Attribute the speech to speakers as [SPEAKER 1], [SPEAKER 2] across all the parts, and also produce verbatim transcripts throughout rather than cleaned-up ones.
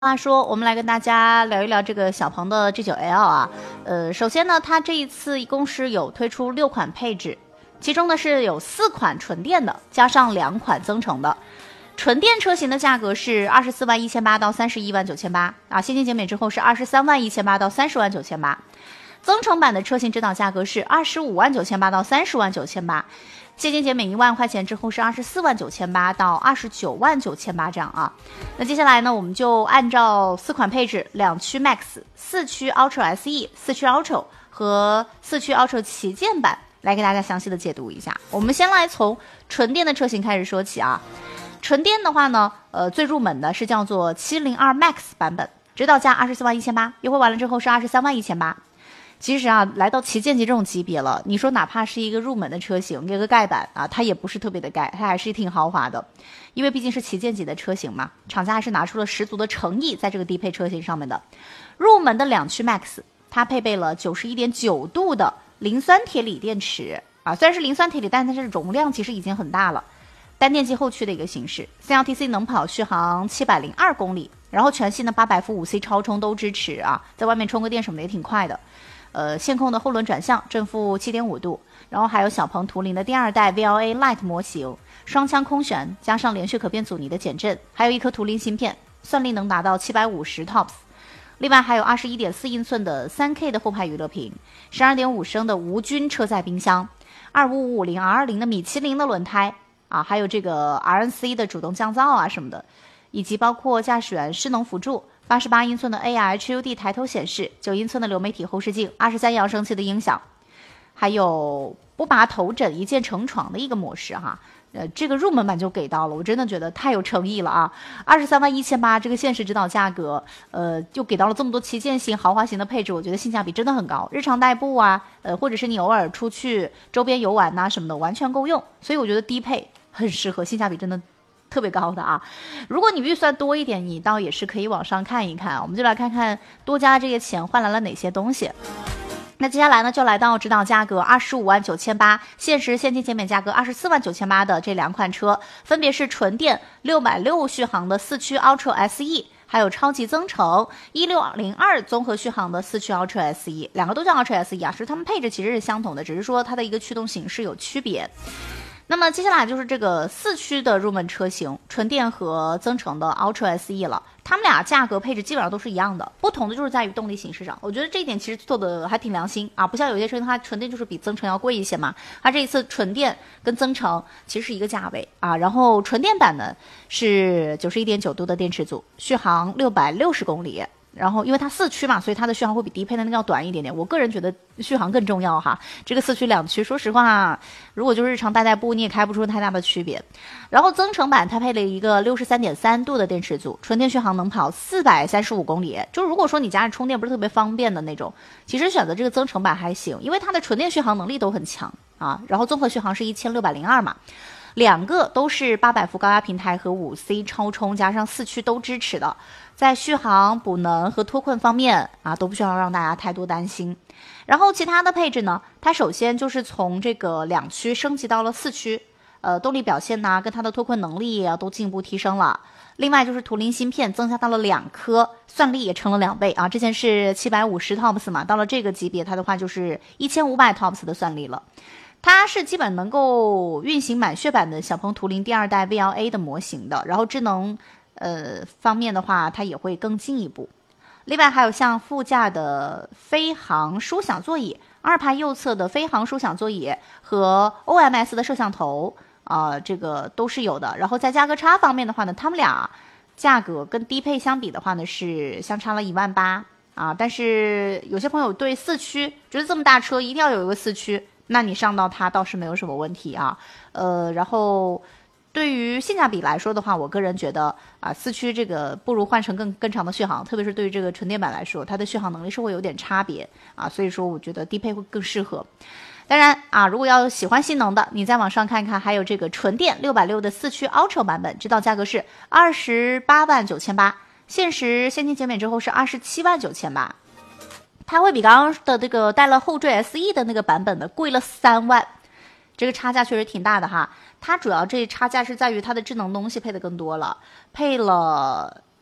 [SPEAKER 1] 话说，我们来跟大家聊一聊这个小鹏的 G 九 L 啊。呃，首先呢，它这一次一共是有推出六款配置，其中呢是有四款纯电的，加上两款增程的。纯电车型的价格是二十四万一千八到三十一万九千八啊，现金减免之后是二十三万一千八到三十万九千八。增程版的车型指导价格是二十五万九千八到三十万九千八。现金减免一万块钱之后是二十四万九千八到二十九万九千八这样啊。那接下来呢，我们就按照四款配置，两驱 Max、四驱 Ultra S E、四驱 Ultra 和四驱 Ultra 旗舰版来给大家详细的解读一下。我们先来从纯电的车型开始说起啊。纯电的话呢，呃，最入门的是叫做七零二 Max 版本，指导价二十四万一千八，优惠完了之后是二十三万一千八。其实啊，来到旗舰级这种级别了，你说哪怕是一个入门的车型，一个盖板啊，它也不是特别的盖，它还是挺豪华的，因为毕竟是旗舰级的车型嘛，厂家还是拿出了十足的诚意在这个低配车型上面的。入门的两驱 Max， 它配备了 九十一点九 度的磷酸铁锂电池啊，虽然是磷酸铁锂，但它是容量其实已经很大了，单电机后驱的一个形式 ，三 L T C 能跑续航七百零二公里，然后全系的八百伏五 C 超充都支持啊，在外面充个电什么的也挺快的。呃，线控的后轮转向，正负 七点五 度，然后还有小鹏图灵的第二代 V L A Lite 模型，双腔空悬，加上连续可变阻尼的减震，还有一颗图灵芯片，算力能达到七百五十 T O P S。另外还有 二十一点四英寸的 三 K 的后排娱乐屏， 十二点五升的无菌车载冰箱， 二五五五零 R 二十 的米其林的轮胎啊，还有这个 R N C 的主动降噪啊什么的，以及包括驾驶员失能辅助，八十八英寸的 A R H U D 抬头显示，九英寸的流媒体后视镜，二十三扬声器的音响，还有不拔头枕一键成床的一个模式哈。呃，这个入门版就给到了，我真的觉得太有诚意了啊！二十三万一千八这个限时指导价格，呃，就给到了这么多旗舰型、豪华型的配置，我觉得性价比真的很高。日常代步啊，呃，或者是你偶尔出去周边游玩呐、啊、什么的，完全够用。所以我觉得低配很适合，性价比真的特别高的啊！如果你预算多一点，你倒也是可以网上看一看。我们就来看看多加这些钱换来了哪些东西。那接下来呢，就来到指导价格二十五万九千八，限时现金减免价格二十四万九千八的这两款车，分别是纯电六百六续航的四驱 Ultra S E， 还有超级增程一六零二综合续航的四驱 Ultra S E， 两个都叫 Ultra S E 啊，是它们配置其实是相同的，只是说它的一个驱动形式有区别。那么接下来就是这个四驱的入门车型，纯电和增程的 Ultra S E 了，它们俩价格配置基本上都是一样的，不同的就是在于动力形式上。我觉得这一点其实做的还挺良心啊，不像有些车型它纯电就是比增程要贵一些嘛，它这一次纯电跟增程其实是一个价位啊。然后纯电版呢是 九十一点九 度的电池组，续航六百六十公里。然后因为它四驱嘛，所以它的续航会比低配的那个要短一点点。我个人觉得续航更重要哈。这个四驱两驱，说实话，如果就是日常代代步，你也开不出太大的区别。然后增程版它配了一个 六十三点三 度的电池组，纯电续航能跑四百三十五公里。就如果说你家里充电不是特别方便的那种，其实选择这个增程版还行，因为它的纯电续航能力都很强啊。然后综合续航是一千六百零二嘛。两个都是八百伏高压平台和 五 C 超充加上四驱都支持的，在续航、补能和脱困方面啊都不需要让大家太多担心。然后其他的配置呢，它首先就是从这个两驱升级到了四驱，呃，动力表现呐、啊、跟它的脱困能力啊都进一步提升了。另外就是图灵芯片增加到了两颗，算力也成了两倍啊，之前是七百五十 T O P S 嘛，到了这个级别它的话就是一千五百 T O P S 的算力了。它是基本能够运行满血版的小鹏图灵第二代 V L A 的模型的，然后智能呃方面的话，它也会更进一步。另外还有像副驾的飞行舒享座椅，二排右侧的飞行舒享座椅和 O M S 的摄像头啊、呃，这个都是有的。然后在价格差方面的话呢，他们俩价格跟低配相比的话呢，是相差了一万八啊。但是有些朋友对四驱觉得这么大车一定要有一个四驱。那你上到它倒是没有什么问题啊，呃，然后对于性价比来说的话，我个人觉得啊，四驱这个不如换成更更长的续航，特别是对于这个纯电版来说，它的续航能力是会有点差别啊，所以说我觉得低配会更适合。当然啊，如果要喜欢性能的，你在网上看看，还有这个纯电六百六的四驱 Ultra 版本，指导价格是二十八万九千八，限时现金减免之后是二十七万九千八。它会比刚刚的这个带了后缀 S E 的那个版本的贵了三万，这个差价确实挺大的哈。它主要这差价是在于它的智能东西配的更多了，配了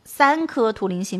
[SPEAKER 1] 三颗图灵芯